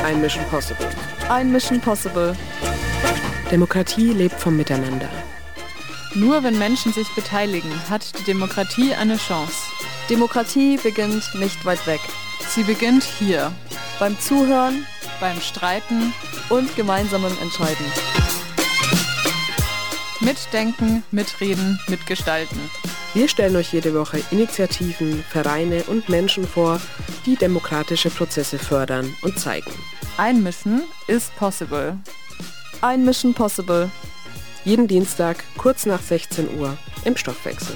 ein Mission Possible. Ein Mission Possible. Demokratie lebt vom Miteinander. Nur wenn Menschen sich beteiligen, hat die Demokratie eine Chance. Demokratie beginnt nicht weit weg. Sie beginnt hier. Beim Zuhören, beim Streiten und gemeinsamem Entscheiden. Mitdenken, mitreden, mitgestalten. Wir stellen euch jede Woche Initiativen, Vereine und Menschen vor, die demokratische Prozesse fördern und zeigen. Ein Mission is possible. Ein Mission Possible. Jeden Dienstag, kurz nach 16 Uhr, im Stoffwechsel.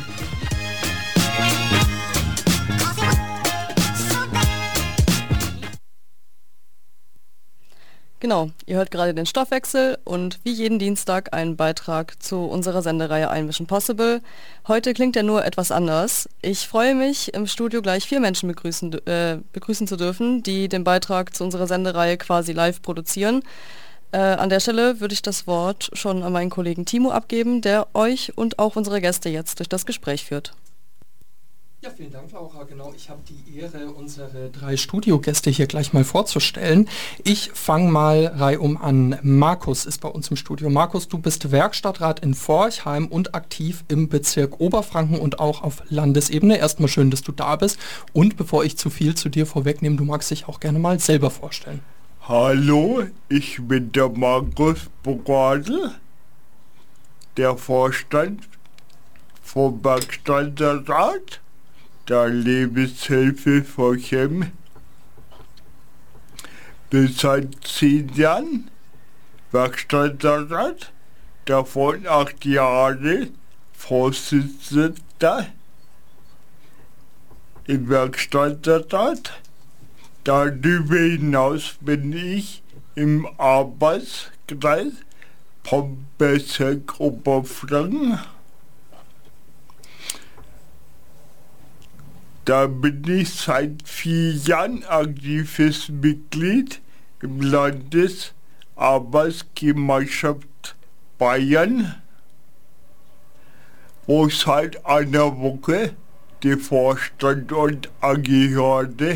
Genau, ihr hört gerade den Stoffwechsel und wie jeden Dienstag einen Beitrag zu unserer Sendereihe Ein Mission Possible. Heute klingt er nur etwas anders. Ich freue mich, im Studio gleich 4 Menschen begrüßen zu dürfen, die den Beitrag zu unserer Sendereihe quasi live produzieren. An der Stelle würde ich das Wort schon an meinen Kollegen Timo abgeben, der euch und auch unsere Gäste jetzt durch das Gespräch führt. Ja, vielen Dank, Laura. Genau, ich habe die Ehre, unsere 3 Studiogäste hier gleich mal vorzustellen. Ich fange mal reihum an. Markus ist bei uns im Studio. Markus, du bist Werkstattrat in Forchheim und aktiv im Bezirk Oberfranken und auch auf Landesebene. Erstmal schön, dass du da bist. Und bevor ich zu viel zu dir vorwegnehme, du magst dich auch gerne mal selber vorstellen. Hallo, ich bin der Markus Bogardl, der Vorstand vom Werkstattrat der Lebenshilfe Forchheim. Bin seit 10 Jahren Werkstattrat, davon 8 Jahre Vorsitzender im Werkstattrat. Darüber hinaus bin ich im Arbeitskreis vom Bezirk Oberfranken. Da bin ich seit 4 Jahren aktives Mitglied im Landesarbeitsgemeinschaft Bayern, wo seit einer Woche der Vorstand und angehörte.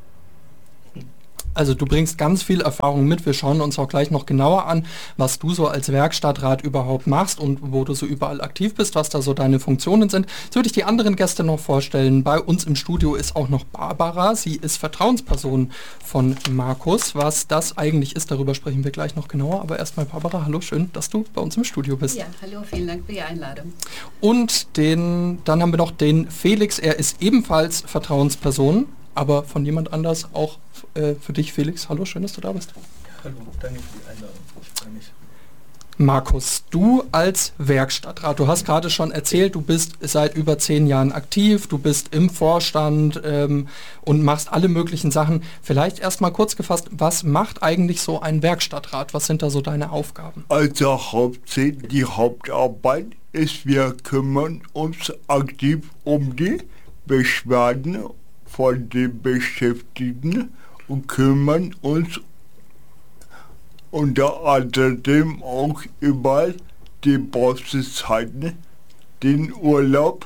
Also du bringst ganz viel Erfahrung mit. Wir schauen uns auch gleich noch genauer an, was du so als Werkstattrat überhaupt machst und wo du so überall aktiv bist, was da so deine Funktionen sind. Jetzt würde ich die anderen Gäste noch vorstellen. Bei uns im Studio ist auch noch Barbara. Sie ist Vertrauensperson von Markus. Was das eigentlich ist, darüber sprechen wir gleich noch genauer. Aber erstmal Barbara, hallo, schön, dass du bei uns im Studio bist. Ja, hallo, vielen Dank für die Einladung. Und dann haben wir noch den Felix. Er ist ebenfalls Vertrauensperson, aber von jemand anders auch für dich, Felix. Hallo, schön, dass du da bist. Hallo, danke für die Einladung. Ich freue mich. Markus, du als Werkstattrat, du hast gerade schon erzählt, du bist seit über 10 Jahren aktiv, du bist im Vorstand und machst alle möglichen Sachen. Vielleicht erstmal kurz gefasst, was macht eigentlich so ein Werkstattrat? Was sind da so deine Aufgaben? Also hauptsächlich die Hauptarbeit ist, wir kümmern uns aktiv um die Beschwerden von den Beschäftigten und kümmern uns unter anderem auch über die Pausenzeiten, den Urlaub,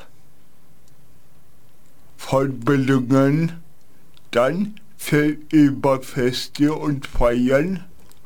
Fortbildungen, dann für über Feste und Feiern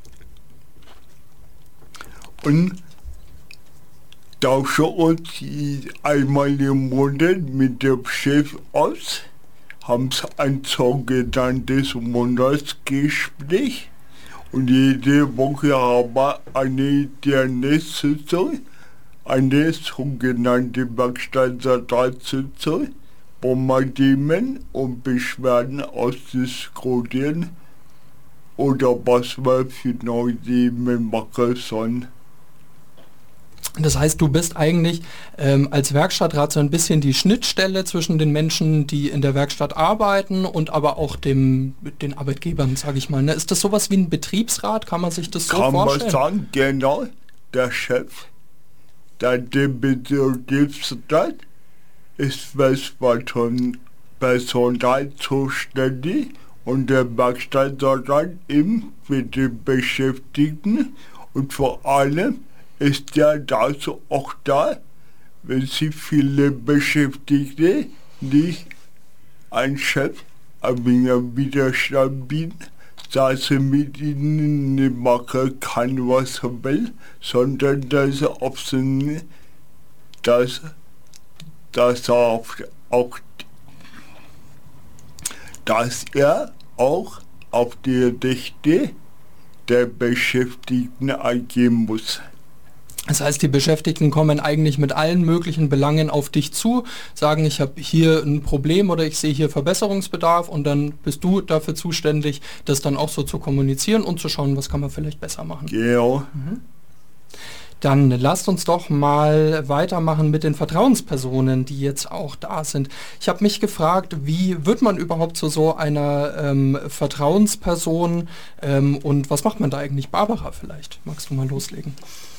und tauschen uns einmal im Monat mit dem Chef aus, haben ein sogenanntes Monatsgespräch und jede Woche haben wir eine interne Sitzung, eine sogenannte Werkstattratssitzung, wo wir Themen und Beschwerden ausdiskutieren oder was wir für neue Themen machen sollen. Das heißt, du bist eigentlich als Werkstattrat so ein bisschen die Schnittstelle zwischen den Menschen, die in der Werkstatt arbeiten und aber auch den Arbeitgebern, sage ich mal. Ne? Ist das sowas wie ein Betriebsrat? Kann man sich das so vorstellen? Kann man sagen, genau. Der Chef, der Betriebsrat ist für Personal zuständig und der Werkstattrat eben für die Beschäftigten und vor allem ist ja dazu auch da, wenn Sie viele Beschäftigte nicht ein Chef ein wenig Widerstand bieten, dass er mit ihnen nicht machen kann, was er will, sondern dass er auch auf die Rechte der Beschäftigten eingehen muss. Das heißt, die Beschäftigten kommen eigentlich mit allen möglichen Belangen auf dich zu, sagen, ich habe hier ein Problem oder ich sehe hier Verbesserungsbedarf und dann bist du dafür zuständig, das dann auch so zu kommunizieren und zu schauen, was kann man vielleicht besser machen. Ja. Dann lasst uns doch mal weitermachen mit den Vertrauenspersonen, die jetzt auch da sind. Ich habe mich gefragt, wie wird man überhaupt zu so einer Vertrauensperson und was macht man da eigentlich? Barbara, vielleicht magst du mal loslegen.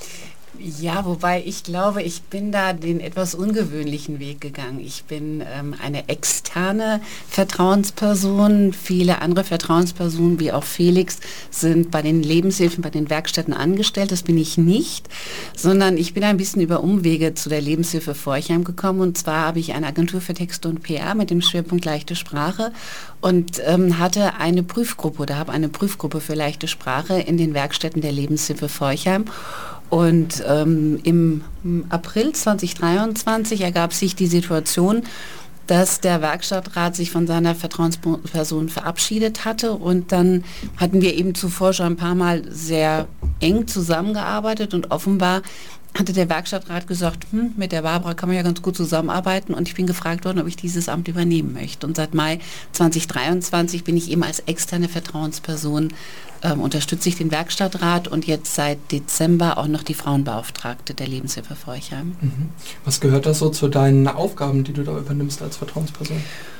Ja, wobei ich glaube, ich bin da den etwas ungewöhnlichen Weg gegangen. Ich bin eine externe Vertrauensperson. Viele andere Vertrauenspersonen, wie auch Felix, sind bei den Lebenshilfen, bei den Werkstätten angestellt. Das bin ich nicht, sondern ich bin ein bisschen über Umwege zu der Lebenshilfe Forchheim gekommen. Und zwar habe ich eine Agentur für Texte und PR mit dem Schwerpunkt leichte Sprache und hatte eine Prüfgruppe oder habe eine Prüfgruppe für leichte Sprache in den Werkstätten der Lebenshilfe Forchheim. Und im April 2023 ergab sich die Situation, dass der Werkstattrat sich von seiner Vertrauensperson verabschiedet hatte und dann hatten wir eben zuvor schon ein paar Mal sehr eng zusammengearbeitet und offenbar hatte der Werkstattrat gesagt, mit der Barbara kann man ja ganz gut zusammenarbeiten und ich bin gefragt worden, ob ich dieses Amt übernehmen möchte. Und seit Mai 2023 bin ich eben als externe Vertrauensperson, unterstütze ich den Werkstattrat und jetzt seit Dezember auch noch die Frauenbeauftragte der Lebenshilfe Forchheim. Was gehört da so zu deinen Aufgaben, die du da übernimmst als Vertrauensperson?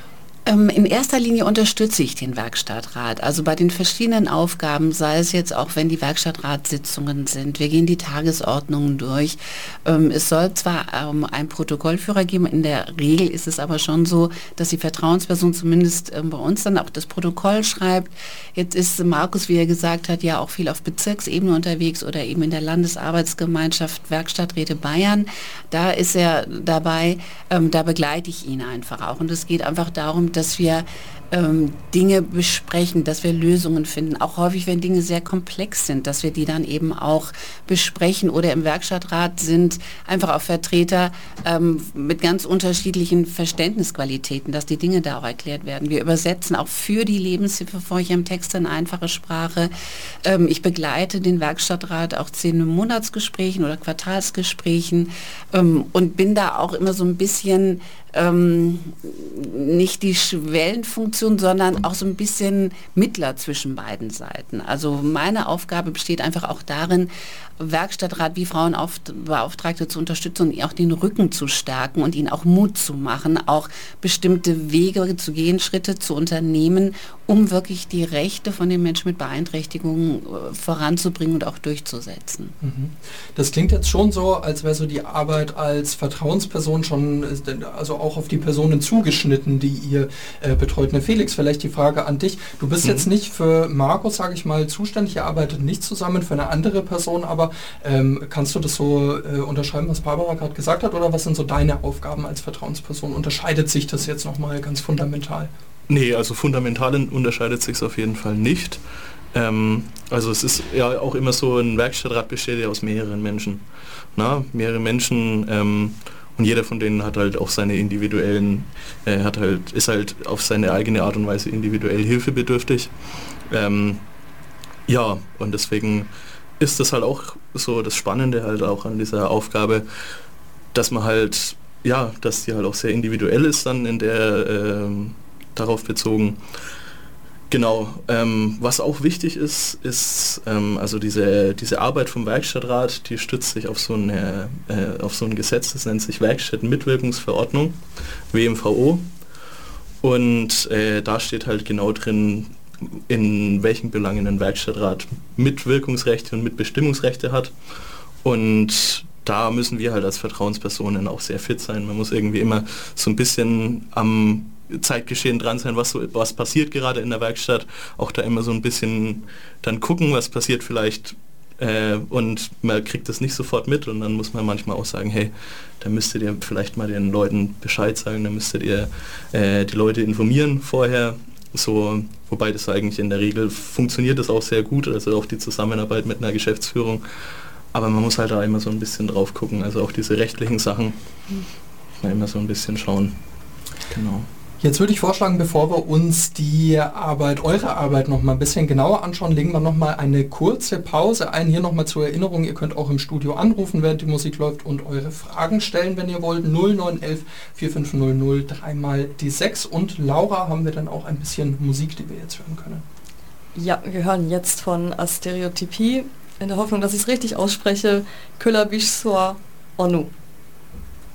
In erster Linie unterstütze ich den Werkstattrat, also bei den verschiedenen Aufgaben, sei es jetzt auch, wenn die Werkstattratssitzungen sind, wir gehen die Tagesordnungen durch. Es soll zwar einen Protokollführer geben, in der Regel ist es aber schon so, dass die Vertrauensperson zumindest bei uns dann auch das Protokoll schreibt. Jetzt ist Markus, wie er gesagt hat, ja auch viel auf Bezirksebene unterwegs oder eben in der Landesarbeitsgemeinschaft Werkstatträte Bayern. Da ist er dabei, da begleite ich ihn einfach auch und es geht einfach darum, dass wir Dinge besprechen, dass wir Lösungen finden. Auch häufig, wenn Dinge sehr komplex sind, dass wir die dann eben auch besprechen. Oder im Werkstattrat sind einfach auch Vertreter mit ganz unterschiedlichen Verständnisqualitäten, dass die Dinge da auch erklärt werden. Wir übersetzen auch für die Lebenshilfe Forchheim Texte in einfache Sprache. Ich begleite den Werkstattrat auch 10 Monatsgesprächen oder Quartalsgesprächen und bin da auch immer so ein bisschen nicht die Schwellenfunktion, sondern auch so ein bisschen Mittler zwischen beiden Seiten. Also meine Aufgabe besteht einfach auch darin, Werkstattrat wie Frauenbeauftragte zu unterstützen und auch den Rücken zu stärken und ihnen auch Mut zu machen, auch bestimmte Wege zu gehen, Schritte zu unternehmen, um wirklich die Rechte von den Menschen mit Beeinträchtigungen voranzubringen und auch durchzusetzen. Das klingt jetzt schon so, als wäre so die Arbeit als Vertrauensperson schon, also auch auf die Personen zugeschnitten, die ihr betreut. Felix, vielleicht die Frage an dich. Du bist jetzt nicht für Markus, sage ich mal, zuständig, ihr arbeitet nicht zusammen für eine andere Person, aber kannst du das so unterschreiben, was Barbara gerade gesagt hat, oder was sind so deine Aufgaben als Vertrauensperson? Unterscheidet sich das jetzt nochmal ganz fundamental? Nee, also fundamental unterscheidet sich es auf jeden Fall nicht. Also es ist ja auch immer so, ein Werkstattrat besteht ja aus mehreren Menschen. Mehrere Menschen und jeder von denen hat halt auch seine individuellen, ist halt auf seine eigene Art und Weise individuell hilfebedürftig. Ja, und deswegen ist das halt auch so das Spannende halt auch an dieser Aufgabe, dass man halt, ja, dass die halt auch sehr individuell ist dann in der, darauf bezogen. Genau, was auch wichtig ist, also diese Arbeit vom Werkstattrat, die stützt sich auf so ein Gesetz, das nennt sich Werkstättenmitwirkungsverordnung, WMVO. Und da steht halt genau drin, in welchen Belangen ein Werkstattrat Mitwirkungsrechte und Mitbestimmungsrechte hat. Und da müssen wir halt als Vertrauenspersonen auch sehr fit sein. Man muss irgendwie immer so ein bisschen am Zeitgeschehen dran sein, was passiert gerade in der Werkstatt. Auch da immer so ein bisschen dann gucken, was passiert vielleicht. Und man kriegt das nicht sofort mit und dann muss man manchmal auch sagen, hey, da müsstet ihr vielleicht mal den Leuten Bescheid sagen, da müsstet ihr die Leute informieren vorher. So, wobei das eigentlich in der Regel funktioniert das auch sehr gut, also auch die Zusammenarbeit mit einer Geschäftsführung. Aber man muss halt da immer so ein bisschen drauf gucken, also auch diese rechtlichen Sachen, muss man immer so ein bisschen schauen. Genau. Jetzt würde ich vorschlagen, bevor wir uns die Arbeit, eure Arbeit noch mal ein bisschen genauer anschauen, legen wir noch mal eine kurze Pause ein. Hier noch mal zur Erinnerung, ihr könnt auch im Studio anrufen, während die Musik läuft und eure Fragen stellen, wenn ihr wollt. 0911 4500 3 × die 6. Und Laura, haben wir dann auch ein bisschen Musik, die wir jetzt hören können? Ja, wir hören jetzt von Astereotypie, in der Hoffnung, dass ich es richtig ausspreche, Köller Bisch Soir Onu.